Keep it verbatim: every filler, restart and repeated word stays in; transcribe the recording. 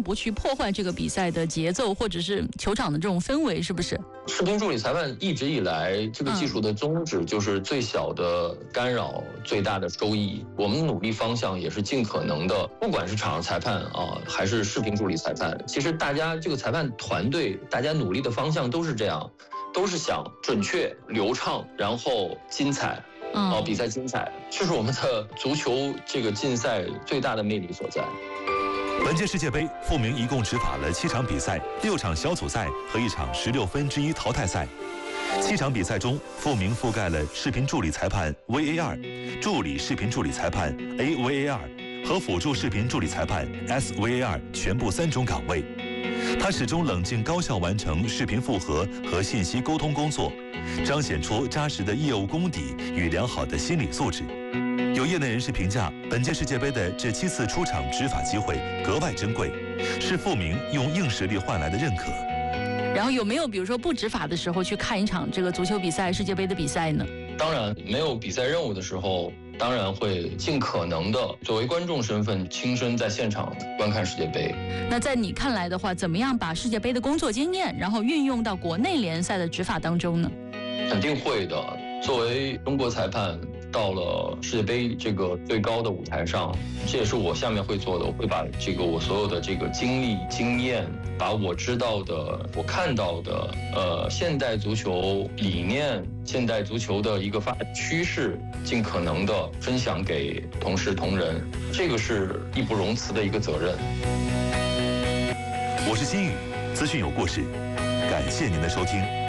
不去破坏这个比赛的节奏，或者是球场的这种氛围，是不是？ 视频助理裁判一直以来，这个技术的宗旨就是最小的干扰，最大的收益。我们努力方向也是尽可能的，不管是场上裁判啊，还是视频助理裁判，其实大家这个裁判团队，大家努力的方向都是这样，都是想准确、流畅，然后精彩。哦，比赛精彩，这是我们的足球这个竞赛最大的魅力所在。 本届世界杯，傅明一共执法了七场比赛、六场小组赛和一场十六分之一淘汰赛。七场比赛中，傅明覆盖了视频助理裁判 V A R、助理视频助理裁判 A V A R 和辅助视频助理裁判 S V A R 全部三种岗位。他始终冷静高效完成视频复核和信息沟通工作，彰显出扎实的业务功底与良好的心理素质。有业内人士评价，本届世界杯的这七次出场执法机会格外珍贵，是傅明用硬实力换来的认可。 然后有没有比如说不执法的时候去看一场这个足球比赛、世界杯的比赛呢？ 当然，没有比赛任务的时候，当然会尽可能的作为观众身份亲身在现场观看世界杯。 那在你看来的话，怎么样把世界杯的工作经验，然后运用到国内联赛的执法当中呢？ 肯定会的。作为中国裁判，到了世界杯这个最高的舞台上，这也是我下面会做的。我会把这个我所有的这个经历、经验，把我知道的、我看到的，呃，现代足球理念、现代足球的一个发展趋势，尽可能的分享给同事同仁，这个是义不容辞的一个责任。 我是心宇，资讯有故事，感谢您的收听。